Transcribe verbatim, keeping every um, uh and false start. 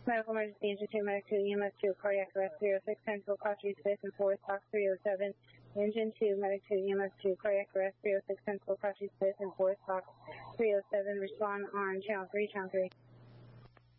Medical emergency, engine two, medic two, E M S two, cardiac arrest three oh six, technical call three space and fourth, box three oh seven, engine two, medic two, E M S two, cardiac arrest three oh six, technical call three space and fourth, box three oh seven, respond on channel three, channel three.